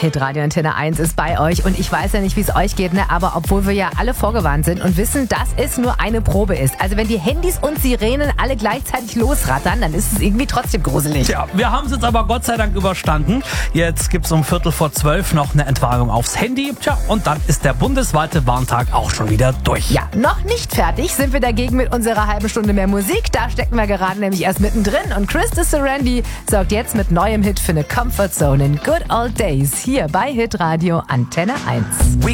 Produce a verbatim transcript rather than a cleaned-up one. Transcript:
Hitradio Antenne eins ist bei euch und ich weiß ja nicht, wie es euch geht, ne? Aber obwohl wir ja alle vorgewarnt sind und wissen, dass es nur eine Probe ist. Also wenn die Handys und Sirenen alle gleichzeitig losrattern, dann ist es irgendwie trotzdem gruselig. Tja, wir haben es jetzt aber Gott sei Dank überstanden. Jetzt gibt es um Viertel vor zwölf noch eine Entwarnung aufs Handy. Tja, und dann ist der bundesweite Warntag auch schon wieder durch. Ja, noch nicht fertig sind wir dagegen mit unserer halben Stunde mehr Musik. Da stecken wir gerade nämlich erst mittendrin und Krista Serendi sorgt jetzt mit neuem Hit für eine Comfort Zone in Good Old Days hier bei Hitradio Antenne eins.